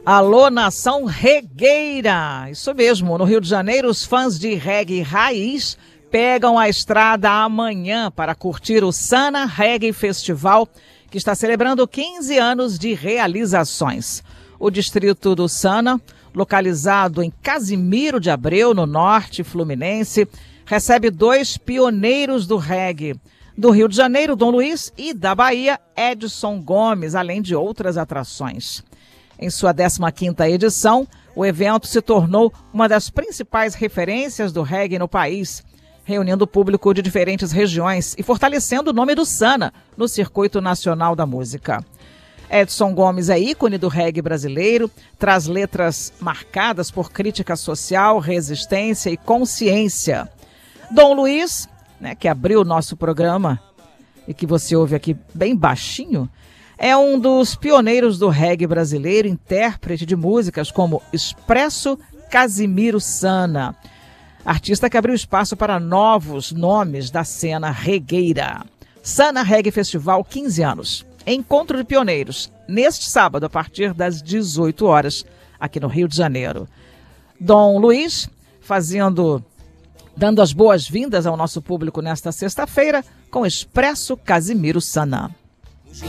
Alô, nação regueira! Isso mesmo, no Rio de Janeiro, os fãs de reggae raiz pegam a estrada amanhã para curtir o Sana Reggae Festival, que está celebrando 15 anos de realizações. O distrito do Sana, localizado em Casimiro de Abreu, no norte fluminense, recebe 2 pioneiros do reggae. Do Rio de Janeiro, Dom Luiz, e da Bahia, Edson Gomes, além de outras atrações. Em sua 15ª edição, o evento se tornou uma das principais referências do reggae no país, reunindo público de diferentes regiões e fortalecendo o nome do Sana no circuito nacional da música. Edson Gomes é ícone do reggae brasileiro, traz letras marcadas por crítica social, resistência e consciência. Dom Luiz, que abriu o nosso programa e que você ouve aqui bem baixinho, é um dos pioneiros do reggae brasileiro, intérprete de músicas como Expresso Casimiro Sana, artista que abriu espaço para novos nomes da cena regueira. Sana Reggae Festival, 15 anos. Encontro de pioneiros, neste sábado, a partir das 18 horas, aqui no Rio de Janeiro. Dom Luiz, dando as boas-vindas ao nosso público nesta sexta-feira, com Expresso Casimiro Sana.